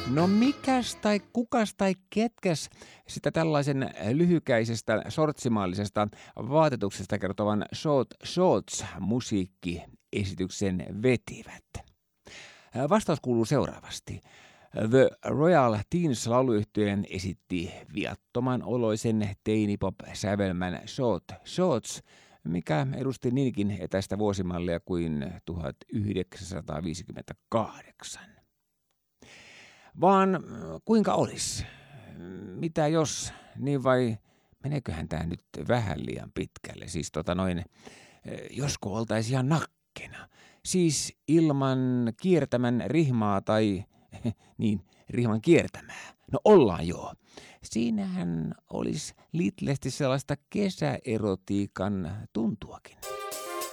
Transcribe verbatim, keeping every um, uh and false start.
No mikäs tai kukas tai ketkäs sitä tällaisen lyhykäisestä sortsimaallisesta vaatetuksesta kertovan Short Shorts musiikkiesityksen vetivät? Vastaus kuuluu seuraavasti. The Royal Teens lauluyhtye esitti viattoman oloisen teinipop-sävelmän Short Shorts, mikä edusti niinkin etäistä vuosimallia kuin tuhatyhdeksänsataaviisikymmentäkahdeksan. Vaan kuinka olisi? Mitä jos, niin vai meneeköhän tämä nyt vähän liian pitkälle? Siis tota noin, josko oltaisiin ihan nakkena. Siis ilman kiertämän rihmaa tai niin, rihman kiertämää. No ollaan joo. Siinähän olisi litlesti sellaista kesäerotiikan tuntuakin.